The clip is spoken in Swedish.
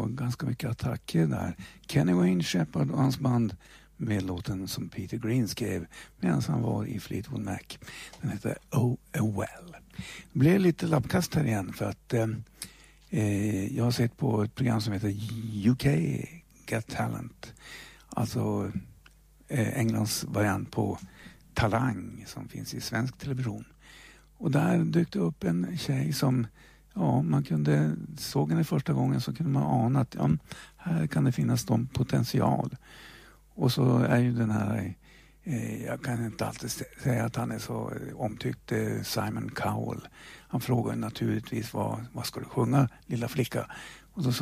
var ganska mycket attacker där. Kenny Wayne Shepherd och hans band med låten som Peter Green skrev medan han var i Fleetwood Mac. Den heter Oh A Well. Det blev lite lappkast här igen för att jag har sett på ett program som heter UK Got Talent. Alltså Englands variant på Talang som finns i svensk television. Och där dök det upp en tjej som, ja, såg henne första gången så kunde man ana att här kan det finnas potential. Och så är ju den här, jag kan inte alltid säga att han är så omtyckt, Simon Cowell. Han frågar naturligtvis vad ska du sjunga, lilla flicka? Och då